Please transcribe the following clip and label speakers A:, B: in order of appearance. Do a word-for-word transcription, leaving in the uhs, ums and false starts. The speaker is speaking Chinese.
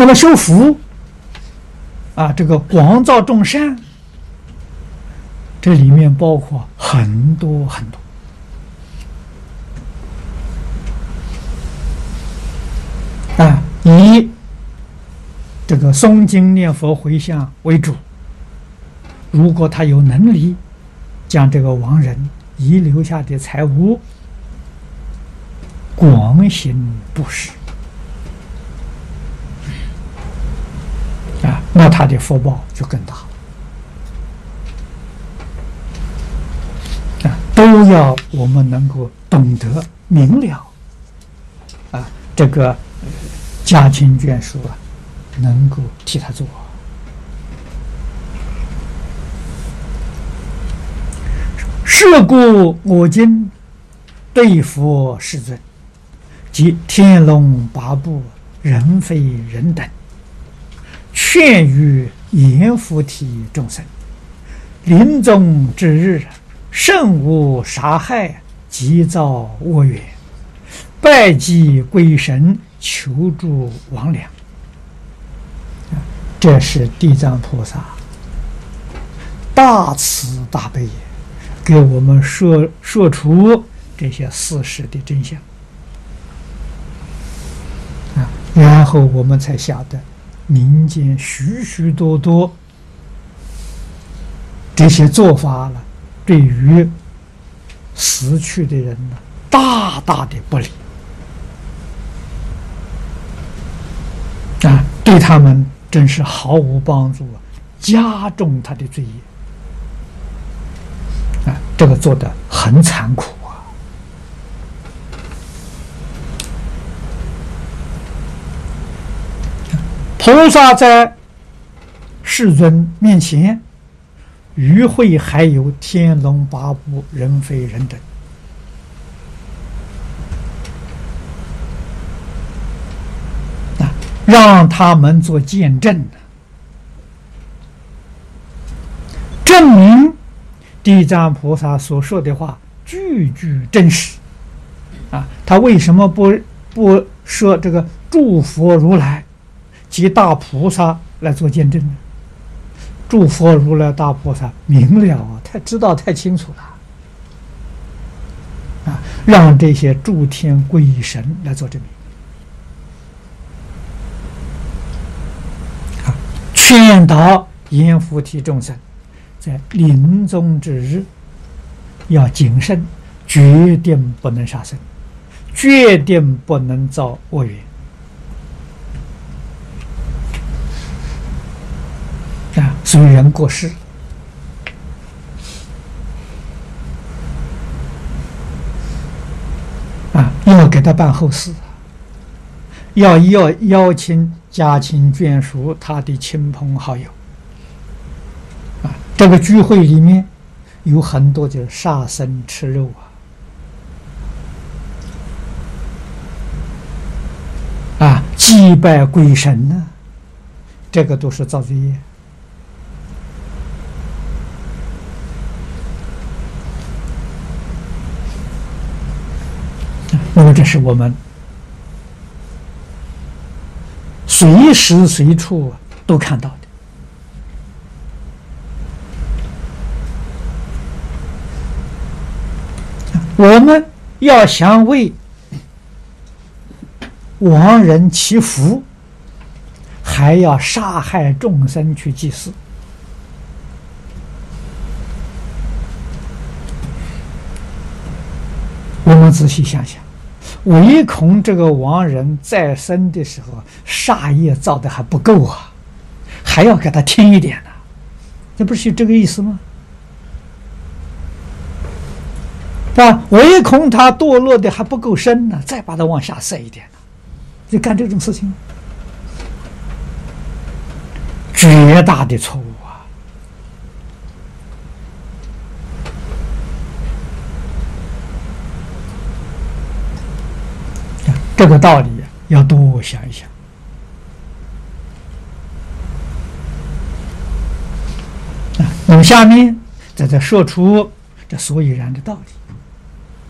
A: 那么修福啊，这个广造众善，这里面包括很多很多啊，以这个诵经念佛回向为主。如果他有能力，将这个亡人遗留下的财物广行布施啊，那他的福报就更大了啊！都要我们能够懂得明了啊，这个家亲眷属啊，能够替他做。是故我今对佛世尊及天龙八部、人非人等，劝喻阎浮提众生，临终之日，慎勿杀害，急造恶缘，拜祭鬼神，求助亡良。这是地藏菩萨大慈大悲也，给我们说说出这些事实的真相啊，然后我们才晓得民间许许多多这些做法了，对于死去的人呢，大大的不利啊，对他们真是毫无帮助，加重他的罪业。啊，这个做得很残酷啊！菩萨在世尊面前，与会还有天龙八部、人非人等，啊，让他们做见证，证明地藏菩萨所说的话句句真实啊！他为什么不不说这个诸佛如来及大菩萨来做见证呢？诸佛如来大菩萨明了啊，太知道太清楚了啊！让这些诸天鬼神来做证明啊，劝导阎浮提众生在临终之日要谨慎，决定不能杀生，决定不能造恶缘啊！所以人过世啊，要给他办后事，要要邀请家亲眷属、他的亲朋好友。这个聚会里面有很多就是杀生吃肉啊，啊，祭拜鬼神呢、啊，这个都是造罪业。那么这是我们随时随处都看到的。我们要想为亡人祈福，还要杀害众生去祭祀，我们仔细想想，唯恐这个亡人在生的时候杀业造的还不够啊，还要给他添一点呢、啊，这不是这个意思吗？啊，唯恐他堕落的还不够深呢，再把他往下塞一点呢，就干这种事情，绝大的错误啊！这个道理要多想一想。啊，那么下面再再说出这所以然的道理。